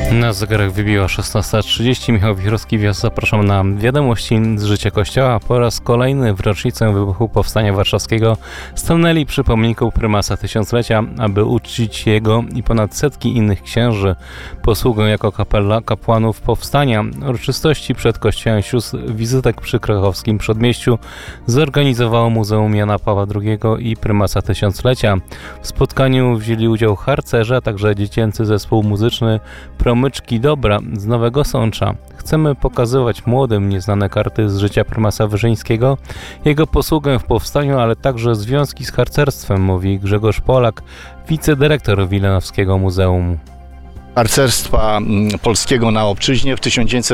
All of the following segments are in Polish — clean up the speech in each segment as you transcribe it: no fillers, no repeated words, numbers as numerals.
Na zegarach wybiła 16:30. Michał Wichrowski, zapraszam na wiadomości z życia Kościoła. Po raz kolejny w rocznicę wybuchu Powstania Warszawskiego stanęli przy pomniku prymasa tysiąclecia, aby uczcić jego i ponad setki innych księży posługą jako kapłanów powstania. Uroczystości przed kościołem sióstr wizytek przy krakowskim Przedmieściu zorganizowało Muzeum Jana Pawła II i prymasa tysiąclecia. W spotkaniu wzięli udział harcerze, a także dziecięcy zespół muzyczny Promyczki Dobra z Nowego Sącza. Chcemy pokazywać młodym nieznane karty z życia prymasa Wyszyńskiego, jego posługę w powstaniu, ale także związki z harcerstwem, mówi Grzegorz Polak, wicedyrektor Wilanowskiego Muzeum Harcerstwa polskiego na obczyźnie. W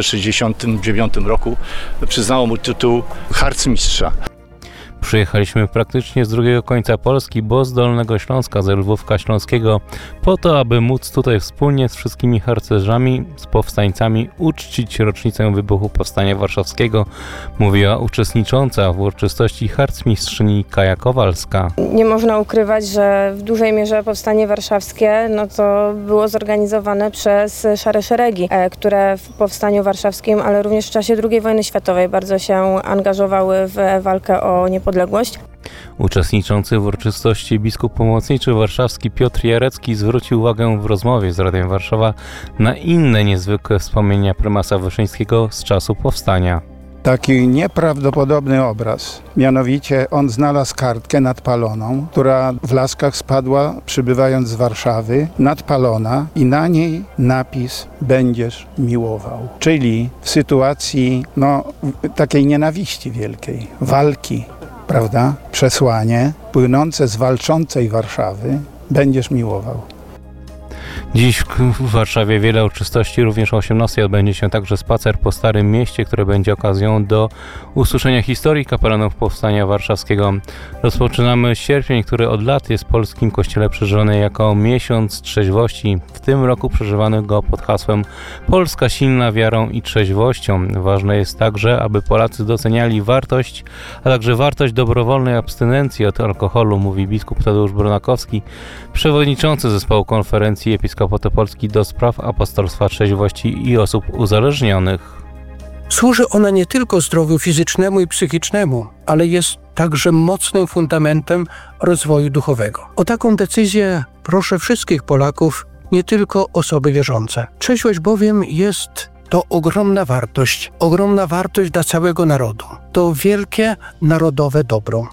1969 roku przyznało mu tytuł harcmistrza. Przyjechaliśmy praktycznie z drugiego końca Polski, bo z Dolnego Śląska, ze Lwówka Śląskiego, po to, aby móc tutaj wspólnie z wszystkimi harcerzami, z powstańcami uczcić rocznicę wybuchu Powstania Warszawskiego, mówiła uczestnicząca w uroczystości harcmistrzyni Kaja Kowalska. Nie można ukrywać, że w dużej mierze Powstanie Warszawskie to było zorganizowane przez Szare Szeregi, które w Powstaniu Warszawskim, ale również w czasie II wojny światowej bardzo się angażowały w walkę o niepodległość. Uczestniczący w uroczystości biskup pomocniczy warszawski Piotr Jarecki zwrócił uwagę w rozmowie z Radiem Warszawa na inne niezwykłe wspomnienia prymasa Wyszyńskiego z czasu powstania. Taki nieprawdopodobny obraz. Mianowicie on znalazł kartkę nadpaloną, która w Laskach spadła przybywając z Warszawy, nadpalona i na niej napis "Będziesz miłował". Czyli w sytuacji takiej nienawiści wielkiej, walki, prawda? Przesłanie płynące z walczącej Warszawy "Będziesz miłował". Dziś w Warszawie wiele uroczystości, również o 18:00 odbędzie się także spacer po Starym Mieście, który będzie okazją do usłyszenia historii kapelanów Powstania Warszawskiego. Rozpoczynamy sierpień, który od lat jest w polskim kościele przeżywany jako miesiąc trzeźwości. W tym roku przeżywany go pod hasłem Polska silna wiarą i trzeźwością. Ważne jest także, aby Polacy doceniali wartość, a także wartość dobrowolnej abstynencji od alkoholu, mówi biskup Tadeusz Brunakowski, przewodniczący zespołu konferencji Episkopatu Polski do spraw apostolstwa trzeźwości i osób uzależnionych. Służy ona nie tylko zdrowiu fizycznemu i psychicznemu, ale jest także mocnym fundamentem rozwoju duchowego. O taką decyzję proszę wszystkich Polaków, nie tylko osoby wierzące. Trzeźwość bowiem jest to ogromna wartość dla całego narodu. To wielkie narodowe dobro.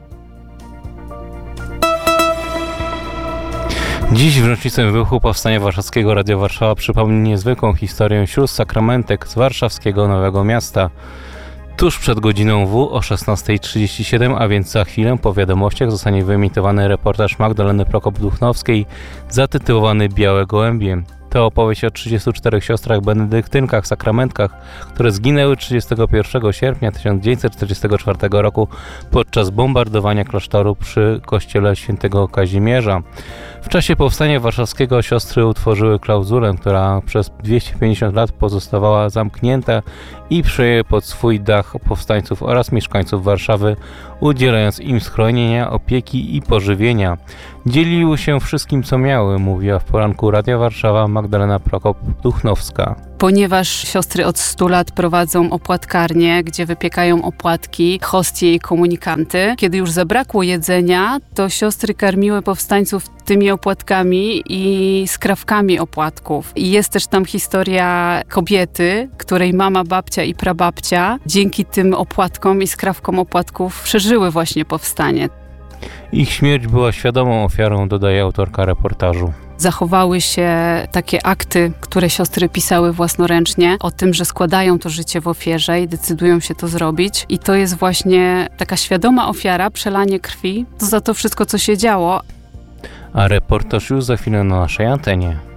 Dziś w rocznicę wybuchu Powstania Warszawskiego Radio Warszawa przypomni niezwykłą historię sióstr sakramentek z warszawskiego Nowego Miasta. Tuż przed godziną W o 16:37, a więc za chwilę po wiadomościach zostanie wyemitowany reportaż Magdaleny Prokop-Duchnowskiej zatytułowany Białe Gołębie. To opowieść o 34 siostrach benedyktynkach sakramentkach, które zginęły 31 sierpnia 1944 roku podczas bombardowania klasztoru przy kościele świętego Kazimierza. W czasie Powstania Warszawskiego siostry utworzyły klauzulę, która przez 250 lat pozostawała zamknięta i przyjęły pod swój dach powstańców oraz mieszkańców Warszawy, udzielając im schronienia, opieki i pożywienia. Dzieliły się wszystkim, co miały, mówiła w poranku Radia Warszawa Magdalena Prokop-Duchnowska. Ponieważ siostry od 100 lat prowadzą opłatkarnię, gdzie wypiekają opłatki, hostie i komunikanty. Kiedy już zabrakło jedzenia, to siostry karmiły powstańców tymi opłatkami i skrawkami opłatków. I jest też tam historia kobiety, której mama, babcia i prababcia dzięki tym opłatkom i skrawkom opłatków przeżyły właśnie powstanie. Ich śmierć była świadomą ofiarą, dodaje autorka reportażu. Zachowały się takie akty, które siostry pisały własnoręcznie, o tym, że składają to życie w ofierze i decydują się to zrobić. I to jest właśnie taka świadoma ofiara, przelanie krwi za to wszystko, co się działo. A reportaż już za chwilę na naszej antenie.